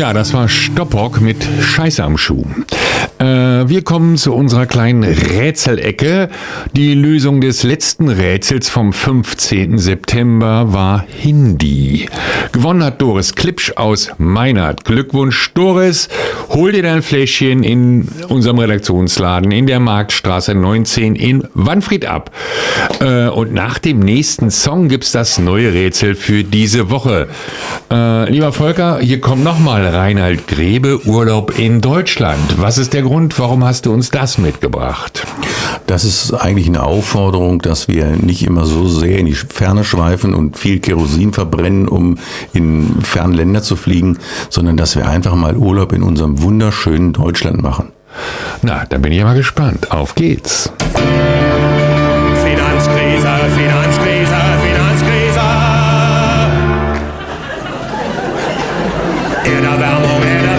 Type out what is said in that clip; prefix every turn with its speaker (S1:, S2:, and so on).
S1: Ja, das war Stoppock mit Scheiße am Schuh. Wir kommen zu unserer kleinen Rätselecke. Die Lösung des letzten Rätsels vom 15. September war Hindi. Gewonnen hat Doris Klipsch aus Meinert. Glückwunsch, Doris. Hol dir dein Fläschchen in unserem Redaktionsladen in der Marktstraße 19 in Wanfried ab. Und nach dem nächsten Song gibt's das neue Rätsel für diese Woche. Lieber Volker, hier kommt nochmal Reinhard Grebe, Urlaub in Deutschland. Was ist der Grund? Warum hast du uns das mitgebracht?
S2: Das ist eigentlich eine Aufforderung, dass wir nicht immer so sehr in die Ferne schweifen und viel Kerosin verbrennen, um in ferne Länder zu fliegen, sondern dass wir einfach mal Urlaub in unserem wunderschönen Deutschland machen.
S1: Na, dann bin ich mal gespannt. Auf geht's.
S3: Finanzkrise, Finanzkrise, Finanzkrise. Erderwärmung, Erderwärmung.